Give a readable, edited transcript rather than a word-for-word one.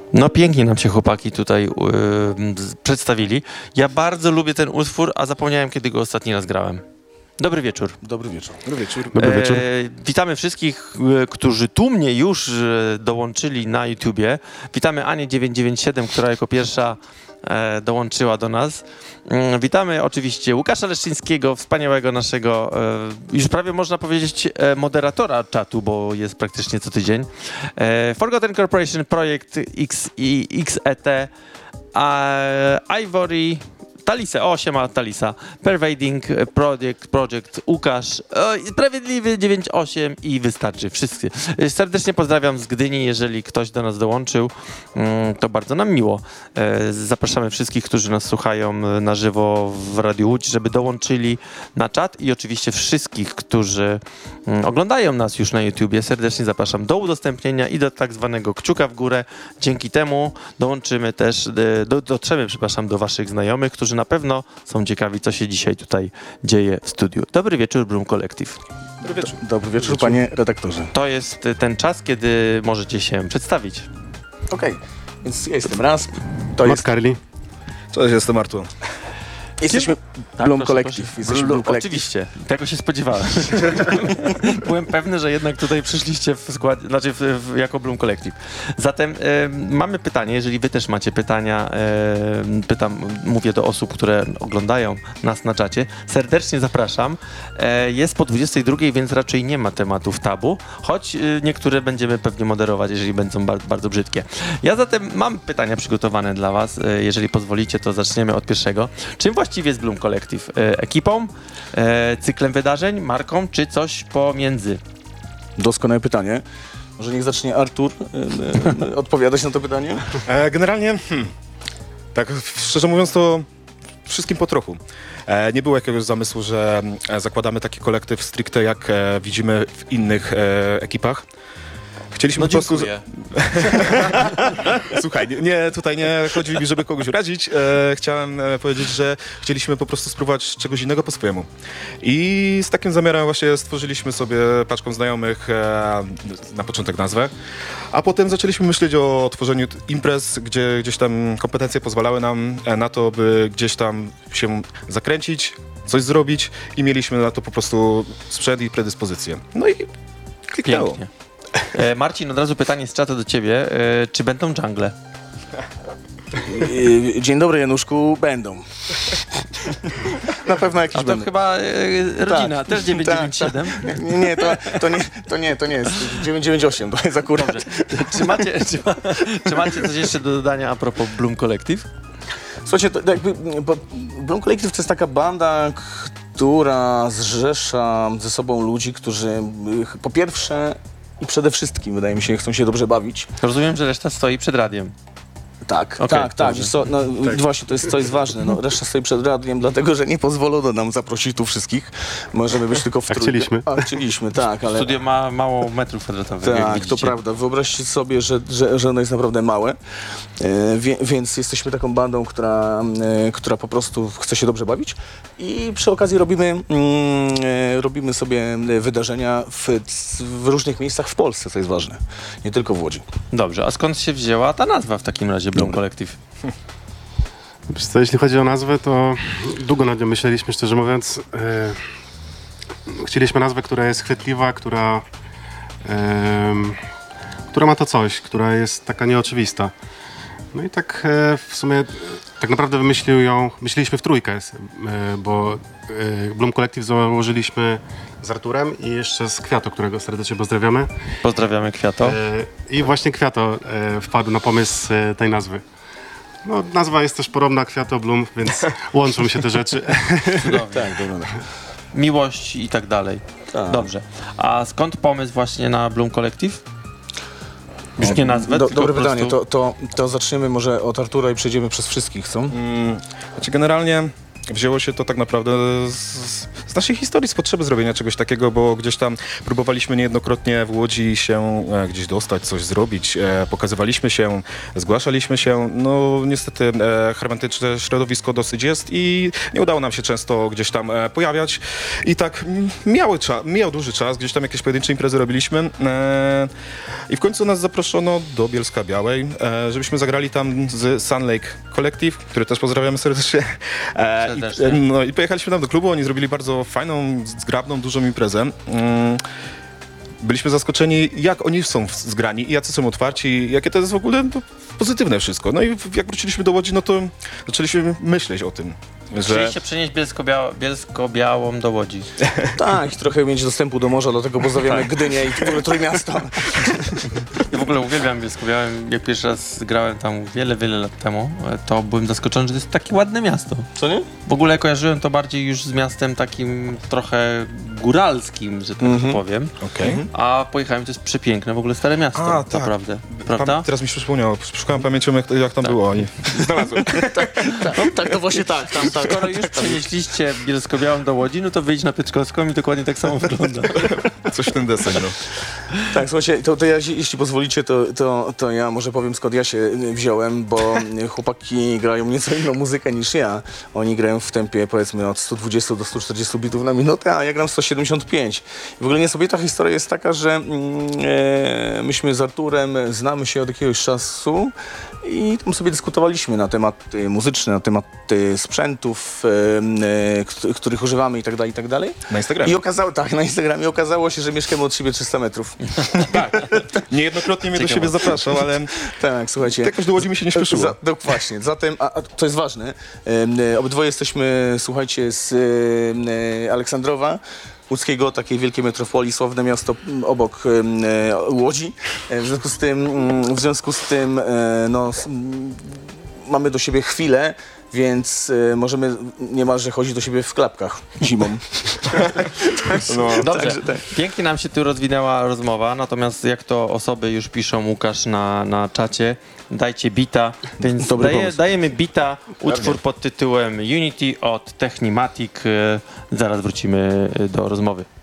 No pięknie nam się chłopaki tutaj przedstawili. Ja bardzo lubię ten utwór, a zapomniałem, kiedy go ostatni raz grałem. Dobry wieczór. Dobry wieczór. Dobry wieczór. Dobry wieczór. Witamy wszystkich, którzy tłumnie już dołączyli na YouTubie. Witamy Anię 997, która jako pierwsza dołączyła do nas. Witamy oczywiście Łukasza Leszczyńskiego, wspaniałego naszego, już prawie można powiedzieć moderatora czatu, bo jest praktycznie co tydzień. Forgotten Corporation, projekt XET, Ivory, Talisa, siema Talisa, Pervading Project Łukasz, Sprawiedliwy 98 i wystarczy, wszyscy. Serdecznie pozdrawiam z Gdyni, jeżeli ktoś do nas dołączył, to bardzo nam miło. Zapraszamy wszystkich, którzy nas słuchają na żywo w Radiu Łódź, żeby dołączyli na czat i oczywiście wszystkich, którzy oglądają nas już na YouTubie, serdecznie zapraszam do udostępnienia i do tak zwanego kciuka w górę. Dzięki temu dołączymy też, dotrzemy do waszych znajomych, którzy na pewno są ciekawi, co się dzisiaj tutaj dzieje w studiu. Dobry wieczór, Bloom Collective. Dobry wieczór, panie redaktorze. To jest ten czas, kiedy możecie się przedstawić. Okej, więc ja jestem Rasp. To Matt jest... Carly. Cześć, jestem Artur. Jesteśmy Bloom Collective. Jesteśmy Bloom Collective. Oczywiście, tego się spodziewałem. Byłem pewny, że jednak tutaj przyszliście w składzie, znaczy jako Bloom Collective. Zatem mamy pytanie, jeżeli wy też macie pytania, mówię do osób, które oglądają nas na czacie. Serdecznie zapraszam. Jest po 22, więc raczej nie ma tematów tabu, choć niektóre będziemy pewnie moderować, jeżeli będą bardzo brzydkie. Ja zatem mam pytania przygotowane dla was. Jeżeli pozwolicie, to zaczniemy od pierwszego. Czym właściwie jest Bloom Collective? Ekipą, cyklem wydarzeń, marką, czy coś pomiędzy? Doskonałe pytanie. Może niech zacznie Artur odpowiadać na to pytanie? Generalnie, tak szczerze mówiąc, to wszystkim po trochu. Nie było jakiegoś zamysłu, że zakładamy taki kolektyw stricte, jak widzimy w innych ekipach. Chcieliśmy po prostu... Słuchaj, tutaj nie chodzi mi, żeby kogoś urazić. Chciałem powiedzieć, że chcieliśmy po prostu spróbować czegoś innego po swojemu. I z takim zamiarem właśnie stworzyliśmy sobie paczką znajomych na początek nazwę, a potem zaczęliśmy myśleć o tworzeniu imprez, gdzie gdzieś tam kompetencje pozwalały nam na to, by gdzieś tam się zakręcić, coś zrobić i mieliśmy na to po prostu sprzęt i predyspozycję. No i kliknęło. Pięknie. Marcin, od razu pytanie z czatu do ciebie. Czy będą dżungle? Dzień dobry, Januszku. Będą. Na pewno jakieś A to będą. chyba rodzina, Tak. też 997? Tak. Nie, to nie jest. 998 to jest akurat. Dobrze. Czy macie coś jeszcze do dodania a propos Bloom Collective? Słuchajcie, to jakby, Bloom Collective to jest taka banda, która zrzesza ze sobą ludzi, którzy po pierwsze i przede wszystkim, wydaje mi się, chcą się dobrze bawić. Rozumiem, że reszta stoi przed radiem. Tak, Okej, tak. dobrze. Wiesz co, właśnie, to jest ważne. No, reszta stoi przed radiem, dlatego że nie pozwolono nam zaprosić tu wszystkich. Możemy być tylko w trójkę. chcieliśmy. Chcieliśmy, tak, ale... Studio ma mało metrów kwadratowych, jak Tak, widzicie. to prawda. Wyobraźcie sobie, że ono jest naprawdę małe, więc jesteśmy taką bandą, która po prostu chce się dobrze bawić i przy okazji robimy sobie wydarzenia w różnych miejscach w Polsce, co jest ważne, nie tylko w Łodzi. Dobrze, a skąd się wzięła ta nazwa w takim razie Bloom Collective? Wiesz co, jeśli chodzi o nazwę, to długo nad nią myśleliśmy, szczerze mówiąc. Chcieliśmy nazwę, która jest chwytliwa, która ma to coś, która jest taka nieoczywista. No i tak w sumie tak naprawdę myśleliśmy w trójkę, bo Bloom Collective założyliśmy z Arturem i jeszcze z Kwiato, którego serdecznie pozdrawiamy. Pozdrawiamy Kwiato. I właśnie Kwiato wpadł na pomysł tej nazwy. No, nazwa jest też podobna, Kwiato, Bloom, więc łączą się te rzeczy. Tak, dobra. Miłość i tak dalej. Tak. Dobrze. A skąd pomysł właśnie na Bloom Collective? Już nie nazwę, tylko Dobre po pytanie, prostu... to zaczniemy może od Artura i przejdziemy przez wszystkich, co? Znaczy generalnie wzięło się to tak naprawdę z naszej historii, z potrzeby zrobienia czegoś takiego, bo gdzieś tam próbowaliśmy niejednokrotnie w Łodzi się gdzieś dostać, coś zrobić, pokazywaliśmy się, zgłaszaliśmy się, no niestety hermetyczne środowisko dosyć jest i nie udało nam się często gdzieś tam pojawiać i tak mijał duży czas, gdzieś tam jakieś pojedyncze imprezy robiliśmy i w końcu nas zaproszono do Bielska Białej, żebyśmy zagrali tam z Sun Lake Collective, który też pozdrawiamy serdecznie. Serdecznie. No i pojechaliśmy tam do klubu, oni zrobili bardzo fajną, zgrabną, dużą imprezę. Byliśmy zaskoczeni, jak oni są zgrani i jacy są otwarci, jakie to jest w ogóle pozytywne wszystko. No i jak wróciliśmy do Łodzi, no to zaczęliśmy myśleć o tym, że... Chcieliście przenieść Bielsko-Białą do Łodzi. Tak, i trochę mieć dostępu do morza, dlatego pozdrawiamy Gdynię i w ogóle Trójmiasto. Ja w ogóle uwielbiam Bielsko-Białą. Jak pierwszy raz grałem tam wiele lat temu, to byłem zaskoczony, że to jest takie ładne miasto. Co nie? W ogóle kojarzyłem to bardziej już z miastem takim trochę góralskim, że tak to powiem. Okej. A pojechałem, to jest przepiękne, w ogóle stare miasto, A, tak. naprawdę. Prawda? Teraz mi się przypomniało, szukałem pamięcią, jak tam było i znalazłem. Tak, to właśnie tak. Tam. Skoro już przenieśliście Bielsko-Białą do Łodzi, no to wyjdź na Piotrkowską i dokładnie tak samo wygląda. Coś w ten deseń, no. Tak, słuchajcie, to ja, jeśli pozwolicie, to ja może powiem, skąd ja się wziąłem, bo chłopaki grają nieco inną muzykę niż ja. Oni grają w tempie, powiedzmy, od 120 do 140 bitów na minutę, a ja gram 175. I w ogóle niesamowita historia jest taka, że myśmy z Arturem znamy się od jakiegoś czasu i tam sobie dyskutowaliśmy na tematy muzyczne, na tematy sprzętów, których używamy i tak dalej. Na Instagramie. I na Instagramie okazało się, że mieszkamy od siebie 300 metrów. Niejednokrotnie mnie do siebie zapraszał, ale Tak, słuchajcie. jakoś do Łodzi mi się nie śpieszyło. Właśnie, zatem, a to jest ważne, obydwoje jesteśmy, słuchajcie, z Aleksandrowa Łódzkiego, takiej wielkiej metropolii, sławne miasto obok Łodzi. W związku z tym mamy do siebie chwilę, więc możemy niemalże chodzić do siebie w klapkach zimą. Dobrze, Także tak. pięknie nam się tu rozwinęła rozmowa, natomiast jak to osoby już piszą, Łukasz, na czacie, dajcie bita, więc Dobry pomysł. dajemy bita, utwór pod tytułem Unity od Technimatic. Zaraz wrócimy do rozmowy.